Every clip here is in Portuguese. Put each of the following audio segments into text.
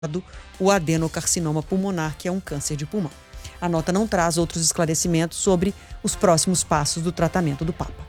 o adenocarcinoma pulmonar, que é um câncer de pulmão. A nota não traz outros esclarecimentos sobre os próximos passos do tratamento do Papa.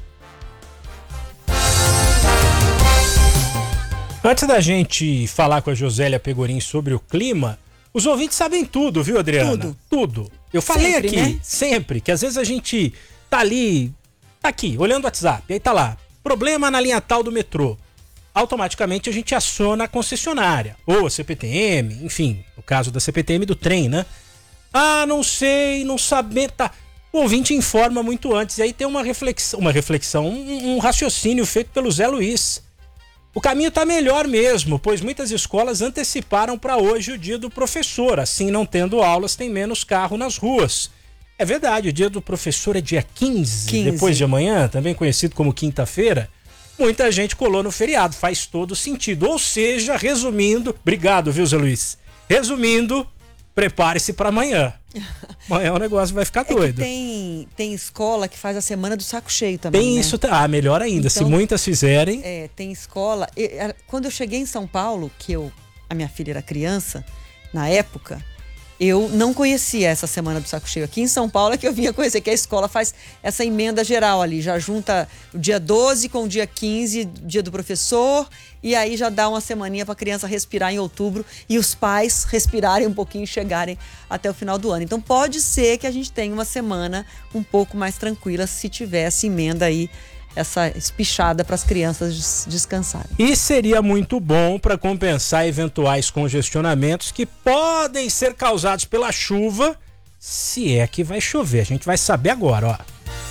Antes da gente falar com a Josélia Pegorim sobre o clima, os ouvintes sabem tudo, viu, Adriana? Tudo. Eu falei sempre, aqui, né? Sempre, que às vezes a gente tá ali, tá aqui, olhando o WhatsApp, aí tá lá, problema na linha tal do metrô. Automaticamente a gente aciona a concessionária, ou a CPTM, enfim, no caso da CPTM do trem, né? Ah, não sei, não saber, tá. O ouvinte informa muito antes, e aí tem uma reflexão, um raciocínio feito pelo Zé Luiz. O caminho tá melhor mesmo, pois muitas escolas anteciparam para hoje o dia do professor, assim não tendo aulas tem menos carro nas ruas. É verdade, o dia do professor é dia 15. Depois de amanhã, também conhecido como quinta-feira. Muita gente colou no feriado, faz todo sentido. Ou seja, resumindo, obrigado, viu, Zé Luiz? Resumindo, prepare-se para amanhã. Amanhã o negócio vai ficar doido. Tem escola que faz a semana do saco cheio também. Tem, né? Isso, melhor ainda, então, se muitas fizerem. Tem escola. Quando eu cheguei em São Paulo, a minha filha era criança, na época, eu não conhecia essa semana do saco cheio. Aqui em São Paulo é que eu vinha conhecer, que a escola faz essa emenda geral ali, já junta o dia 12 com o dia 15, dia do professor, e aí já dá uma semaninha para a criança respirar em outubro e os pais respirarem um pouquinho e chegarem até o final do ano. Então pode ser que a gente tenha uma semana um pouco mais tranquila se tiver essa emenda aí, essa espichada para as crianças descansarem. E seria muito bom para compensar eventuais congestionamentos que podem ser causados pela chuva, se é que vai chover. A gente vai saber agora, ó.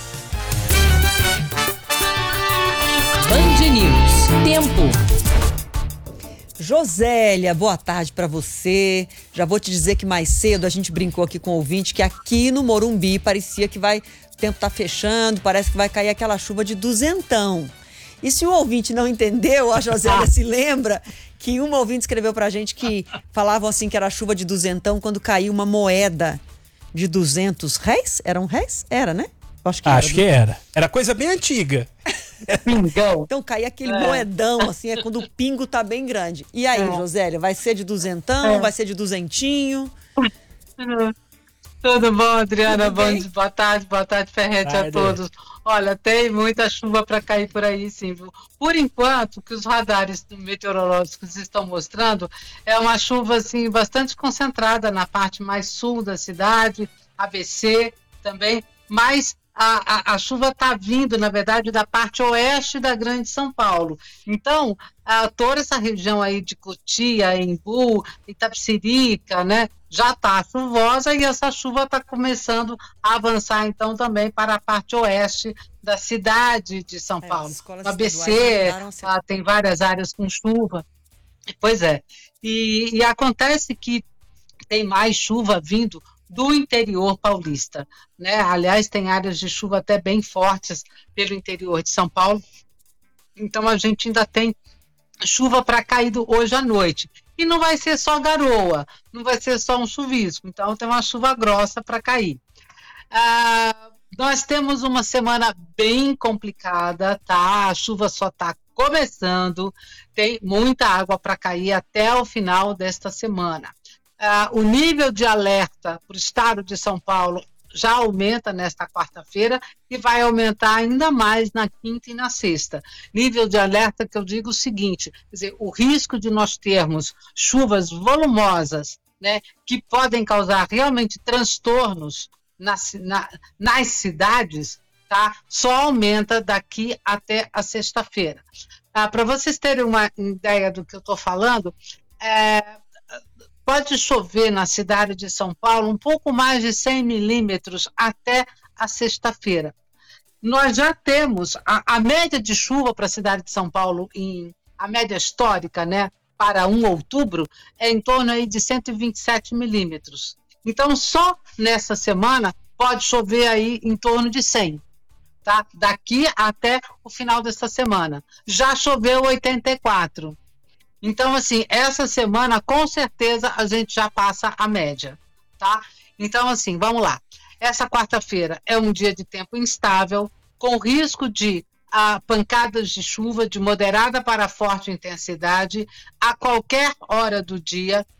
Band News. Tempo. Josélia, boa tarde para você. Já vou te dizer que mais cedo a gente brincou aqui com o ouvinte que aqui no Morumbi parecia que o tempo tá fechando, parece que vai cair aquela chuva de duzentão. E se o ouvinte não entendeu, a Josélia se lembra que uma ouvinte escreveu pra gente que falavam assim que era chuva de duzentão quando caiu uma moeda de 200 réis? Eram réis? Era, né? Acho que era. Era coisa bem antiga. Pingão. Então caía aquele moedão, assim, é quando o pingo tá bem grande. E aí, Josélia, vai ser de duzentão? Vai ser de duzentinho? Tudo bom, Adriana? Boa tarde, Ferretti, a todos. Olha, tem muita chuva para cair por aí, sim. Por enquanto, o que os radares meteorológicos estão mostrando é uma chuva, assim, bastante concentrada na parte mais sul da cidade, ABC também, mas a chuva está vindo, na verdade, da parte oeste da Grande São Paulo. Então, toda essa região aí de Cotia, Embu, Itapecerica, né, já está chuvosa e essa chuva está começando a avançar, então, também para a parte oeste da cidade de São Paulo. No ABC, tem várias áreas com chuva. Pois é. E acontece que tem mais chuva vindo do interior paulista, né? Aliás, tem áreas de chuva até bem fortes pelo interior de São Paulo. Então, a gente ainda tem chuva para cair hoje à noite. E não vai ser só garoa, não vai ser só um chuvisco. Então, tem uma chuva grossa para cair. Nós temos uma semana bem complicada, tá? A chuva só está começando, tem muita água para cair até o final desta semana. O nível de alerta para o estado de São Paulo já aumenta nesta quarta-feira e vai aumentar ainda mais na quinta e na sexta. Nível de alerta que eu digo o seguinte, quer dizer, o risco de nós termos chuvas volumosas, né, que podem causar realmente transtornos nas cidades, tá, só aumenta daqui até a sexta-feira. Para vocês terem uma ideia do que eu estou falando, pode chover na cidade de São Paulo um pouco mais de 100 milímetros até a sexta-feira. Nós já temos a média de chuva para a cidade de São Paulo, a média histórica, né, para 1 de outubro, é em torno aí de 127 milímetros. Então, só nessa semana pode chover aí em torno de 100. Tá? Daqui até o final dessa semana. Já choveu 84. Então, assim, essa semana, com certeza, a gente já passa a média, tá? Então, assim, vamos lá. Essa quarta-feira é um dia de tempo instável, com risco de a pancadas de chuva de moderada para forte intensidade a qualquer hora do dia,